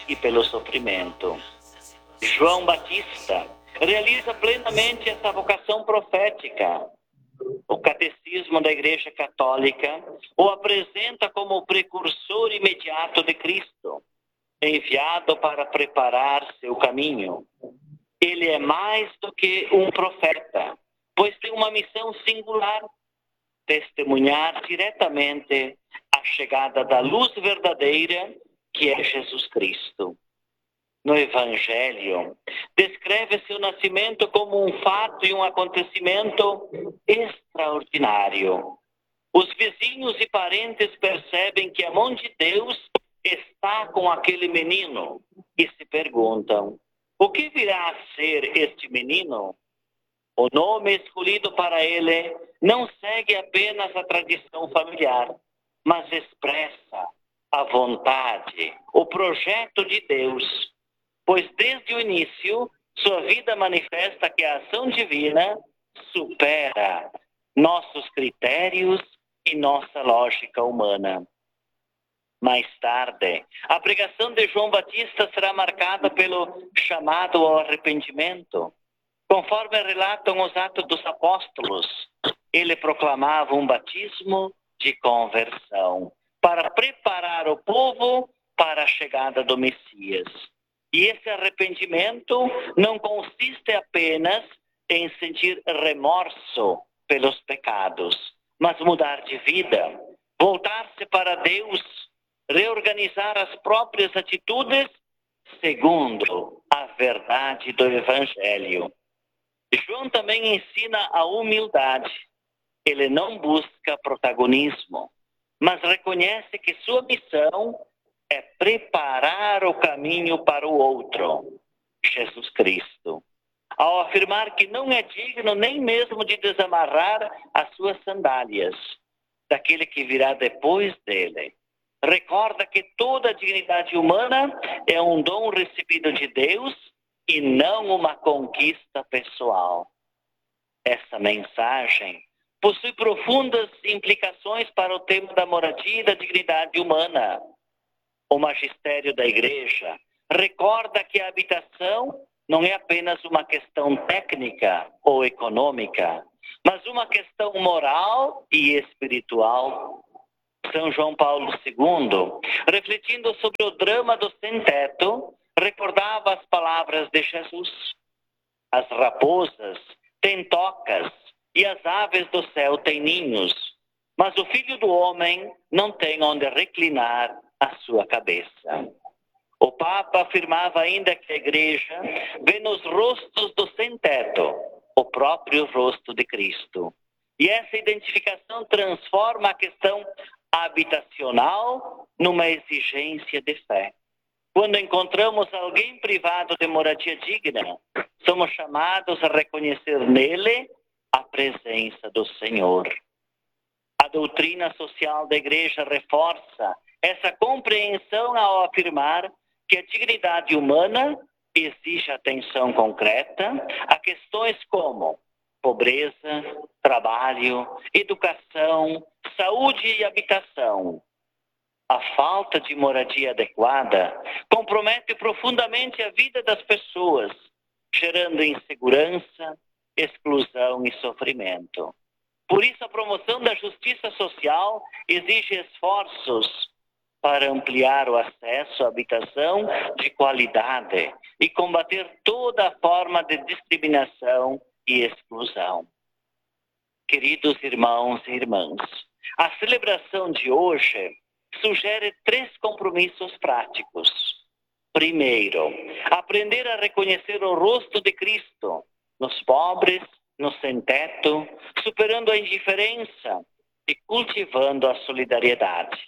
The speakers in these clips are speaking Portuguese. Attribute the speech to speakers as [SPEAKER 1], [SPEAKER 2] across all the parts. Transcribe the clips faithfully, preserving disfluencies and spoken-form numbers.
[SPEAKER 1] e pelo sofrimento. João Batista realiza plenamente essa vocação profética. O Catecismo da Igreja Católica o apresenta como o precursor imediato de Cristo, enviado para preparar seu caminho. Ele é mais do que um profeta, pois tem uma missão singular: testemunhar diretamente a chegada da luz verdadeira, que é Jesus Cristo. No Evangelho, descreve seu nascimento como um fato e um acontecimento extraordinário. Os vizinhos e parentes percebem que a mão de Deus está com aquele menino e se perguntam: o que virá a ser este menino? O nome escolhido para ele não segue apenas a tradição familiar, mas expressa a vontade, o projeto de Deus. Pois desde o início, sua vida manifesta que a ação divina supera nossos critérios e nossa lógica humana. Mais tarde, a pregação de João Batista será marcada pelo chamado ao arrependimento. Conforme relatam os Atos dos Apóstolos, ele proclamava um batismo de conversão para preparar o povo para a chegada do Messias. E esse arrependimento não consiste apenas em sentir remorso pelos pecados, mas mudar de vida, voltar-se para Deus, reorganizar as próprias atitudes segundo a verdade do Evangelho. João também ensina a humildade. Ele não busca protagonismo, mas reconhece que sua missão é preparar o caminho para o outro, Jesus Cristo. Ao afirmar que não é digno nem mesmo de desamarrar as suas sandálias daquele que virá depois dele, recorda que toda a dignidade humana é um dom recebido de Deus e não uma conquista pessoal. Essa mensagem possui profundas implicações para o tema da moradia e da dignidade humana. O magistério da Igreja recorda que a habitação não é apenas uma questão técnica ou econômica, mas uma questão moral e espiritual. São João Paulo segundo, refletindo sobre o drama do sem-teto, recordava as palavras de Jesus: as raposas têm tocas e as aves do céu têm ninhos, mas o Filho do Homem não tem onde reclinar a sua cabeça. O Papa afirmava ainda que a Igreja vê nos rostos do sem-teto o próprio rosto de Cristo. E essa identificação transforma a questão habitacional numa exigência de fé. Quando encontramos alguém privado de moradia digna, somos chamados a reconhecer nele a presença do Senhor. A doutrina social da Igreja reforça essa compreensão ao afirmar que a dignidade humana exige atenção concreta a questões como pobreza, trabalho, educação, saúde e habitação. A falta de moradia adequada compromete profundamente a vida das pessoas, gerando insegurança, exclusão e sofrimento. Por isso, a promoção da justiça social exige esforços para ampliar o acesso à habitação de qualidade e combater toda forma de discriminação e exclusão. Queridos irmãos e irmãs, a celebração de hoje sugere três compromissos práticos. Primeiro, aprender a reconhecer o rosto de Cristo nos pobres, no sem-teto, superando a indiferença e cultivando a solidariedade.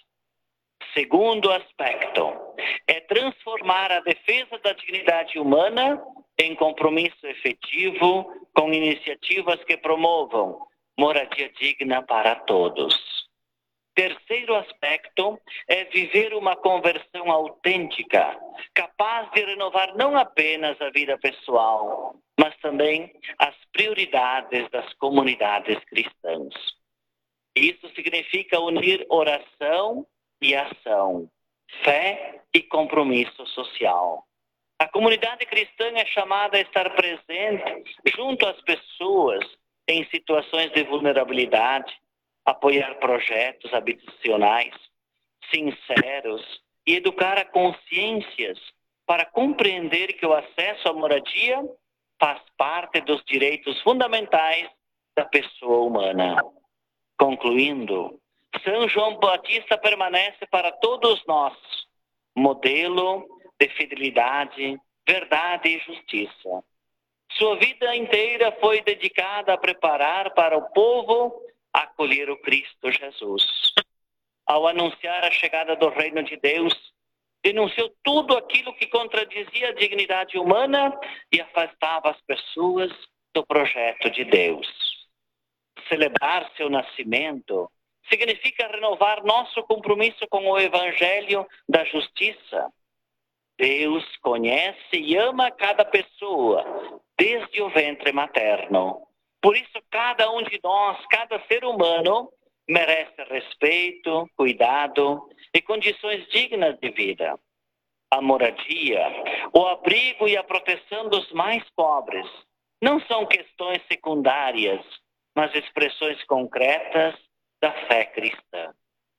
[SPEAKER 1] Segundo aspecto, é transformar a defesa da dignidade humana em compromisso efetivo com iniciativas que promovam moradia digna para todos. Terceiro aspecto é viver uma conversão autêntica, capaz de renovar não apenas a vida pessoal, mas também as prioridades das comunidades cristãs. Isso significa unir oração e ação, fé e compromisso social. A comunidade cristã é chamada a estar presente junto às pessoas em situações de vulnerabilidade, apoiar projetos habitacionais sinceros e educar a consciências para compreender que o acesso à moradia faz parte dos direitos fundamentais da pessoa humana. Concluindo, São João Batista permanece para todos nós modelo de fidelidade, verdade e justiça. Sua vida inteira foi dedicada a preparar para o povo acolher o Cristo Jesus. Ao anunciar a chegada do reino de Deus, denunciou tudo aquilo que contradizia a dignidade humana e afastava as pessoas do projeto de Deus. Celebrar seu nascimento significa renovar nosso compromisso com o Evangelho da Justiça. Deus conhece e ama cada pessoa, desde o ventre materno. Por isso, cada um de nós, cada ser humano, merece respeito, cuidado e condições dignas de vida. A moradia, o abrigo e a proteção dos mais pobres não são questões secundárias, mas expressões concretas da fé cristã.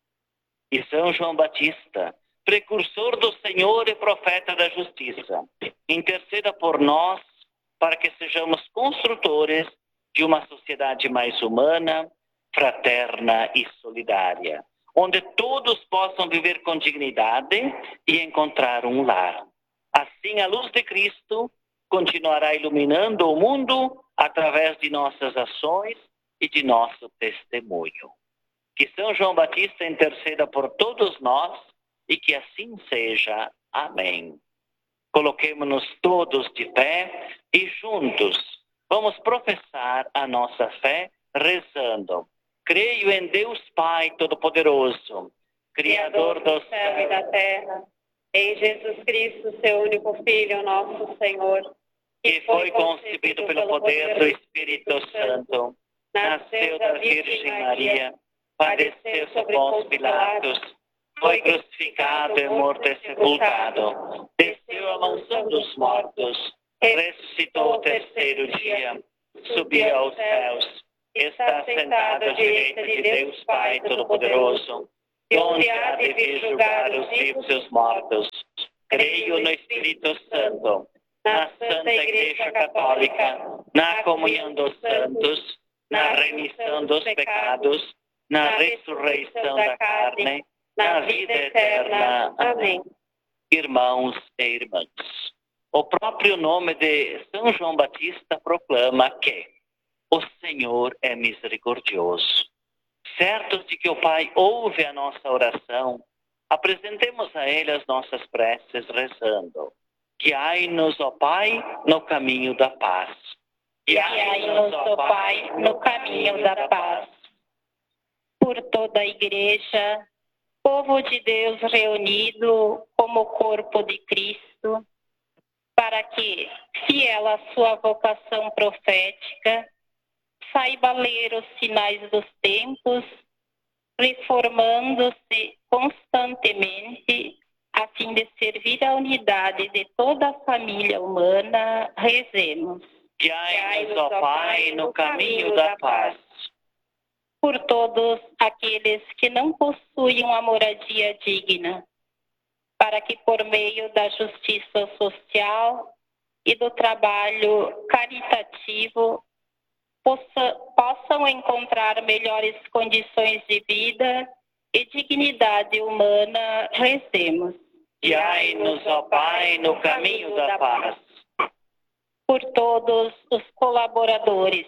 [SPEAKER 1] E São João Batista, precursor do Senhor e profeta da justiça, interceda por nós para que sejamos construtores de uma sociedade mais humana, fraterna e solidária, onde todos possam viver com dignidade e encontrar um lar. Assim, a luz de Cristo continuará iluminando o mundo através de nossas ações e de nosso testemunho. Que São João Batista interceda por todos nós e que assim seja. Amém. Coloquemo-nos todos de pé e juntos vamos professar a nossa fé rezando. Creio em Deus Pai Todo-Poderoso, Criador do céu e da terra, em Jesus Cristo, seu único Filho, nosso Senhor, que foi concebido pelo poder do Espírito Santo, nasceu da Virgem Maria, padeceu sob Pôncio Pilatos, foi crucificado e morto e sepultado, desceu à mansão dos mortos, ressuscitou o terceiro dia, subiu aos céus, está sentado à direita de Deus Pai Todo-Poderoso, de onde há de vir julgar os vivos e os mortos. Creio no Espírito Santo, na Santa Igreja Católica, na comunhão dos santos, na remissão dos pecados, na ressurreição da carne, na vida eterna. Amém. Irmãos e irmãs, o próprio nome de São João Batista proclama que o Senhor é misericordioso. Certos de que o Pai ouve a nossa oração, apresentemos a Ele as nossas preces rezando. Guiai-nos, ó Pai, no caminho da paz.
[SPEAKER 2] Guiai-nos, ó Pai, no caminho da paz. Por toda a Igreja, povo de Deus reunido como corpo de Cristo, para que, fiel à sua vocação profética, saiba ler os sinais dos tempos, reformando-se constantemente a fim de servir a unidade de toda a família humana, rezemos.
[SPEAKER 1] Guiai-nos, ó Pai, no caminho da paz.
[SPEAKER 2] Por todos aqueles que não possuem uma moradia digna, para que por meio da justiça social e do trabalho caritativo possa, possam encontrar melhores condições de vida e dignidade humana, rezemos.
[SPEAKER 1] Guiai-nos, ó Pai, no caminho da paz.
[SPEAKER 2] Por todos os colaboradores,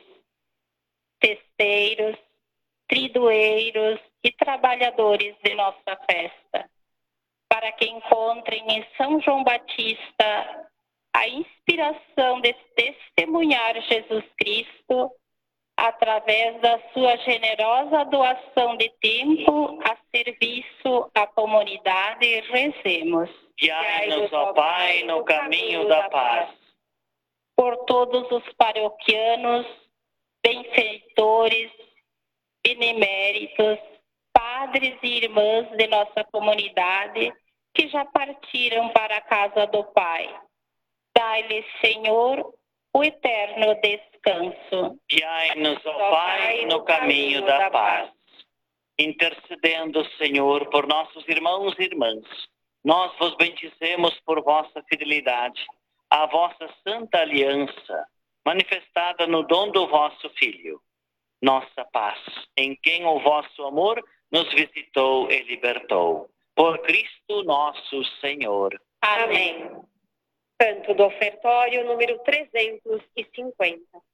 [SPEAKER 2] festeiros, tridueiros e trabalhadores de nossa festa, para que encontrem em São João Batista a inspiração de testemunhar Jesus Cristo através da sua generosa doação de tempo a serviço à comunidade, rezemos.
[SPEAKER 1] Guiai-nos, ó Pai, no caminho da paz.
[SPEAKER 2] Por todos os paroquianos, benfeitores, beneméritos, padres e irmãs de nossa comunidade que já partiram para a casa do Pai. Dai-lhes, Senhor, o eterno descanso.
[SPEAKER 1] Guiai-nos, ó Pai, no caminho da paz. Intercedendo, Senhor, por nossos irmãos e irmãs, nós vos bendizemos por vossa fidelidade à vossa santa aliança, manifestada no dom do vosso Filho, nossa paz, em quem o vosso amor nos visitou e libertou. Por Cristo nosso Senhor.
[SPEAKER 2] Amém.
[SPEAKER 3] Canto do ofertório número trezentos e cinquenta.